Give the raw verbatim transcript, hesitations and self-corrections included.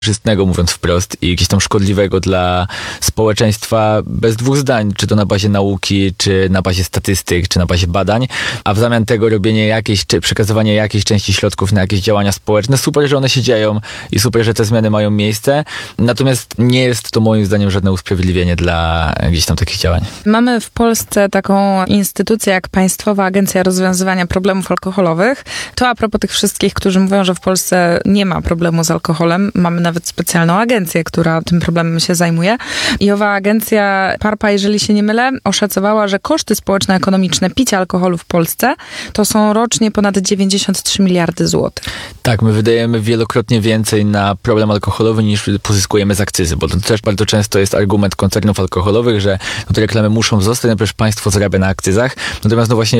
korzystnego, mówiąc wprost, i gdzieś tam szkodliwego dla społeczeństwa bez dwóch zdań, czy to na bazie nauki, czy na bazie statystyk, czy na bazie badań, a w zamian tego robienie jakiejś, czy przekazywanie jakiejś części środków na jakieś działania społeczne. Super, że one się dzieją i super, że te zmiany mają miejsce, natomiast nie jest to moim zdaniem żadne usprawiedliwienie dla gdzieś tam takich działań. Mamy w Polsce taką instytucję jak Państwowa Agencja Rozwiązywania Problemów Alkoholowych. To a propos tych wszystkich, którzy mówią, że w Polsce nie ma problemu z alkoholem. Mamy nawet specjalną agencję, która tym problemem się zajmuje. I owa agencja PARPA, jeżeli się nie mylę, oszacowała, że koszty społeczno-ekonomiczne picia alkoholu w Polsce to są rocznie ponad dziewięćdziesiąt trzy miliardy złotych. Tak, my wydajemy wielokrotnie więcej na problem alkoholowy niż pozyskujemy z akcyzy, bo to też bardzo często jest argument koncernów alkoholowych, że no te reklamy muszą zostać, no przecież państwo zarabia na akcyzach. Natomiast no właśnie